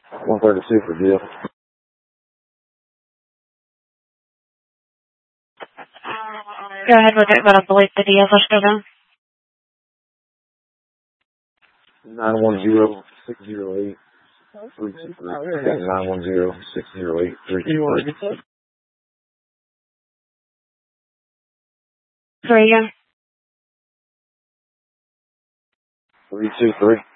132 for deal. Go ahead with it, but I believe the deal. Let's go down. 910-608-323. 910-608-323. 3 again. 323.